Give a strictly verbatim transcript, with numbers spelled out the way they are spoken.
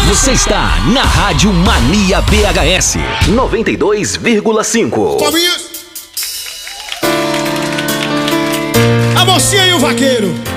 Você está na Rádio Mania B H S noventa e dois vírgula cinco. A mocinha e o vaqueiro.